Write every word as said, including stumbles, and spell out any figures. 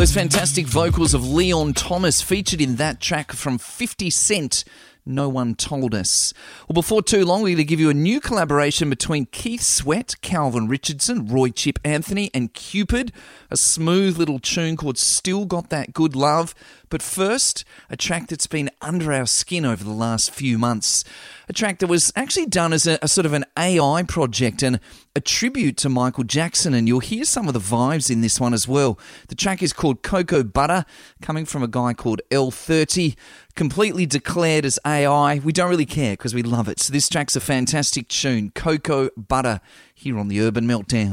Those fantastic vocals of Leon Thomas featured in that track from fifty Cent, No One Told Us. Well, before too long, we're going to give you a new collaboration between Keith Sweat, Calvin Richardson, Roy Chip Anthony and Cupid. A smooth little tune called Still Got That Good Love. But first, a track that's been under our skin over the last few months. A track that was actually done as a, a sort of an A I project and a tribute to Michael Jackson, and you'll hear some of the vibes in this one as well. The track is called Cocoa Butter, coming from a guy called L thirty, completely declared as A I. We don't really care because we love it. So this track's a fantastic tune, Cocoa Butter, here on the Urban Meltdown.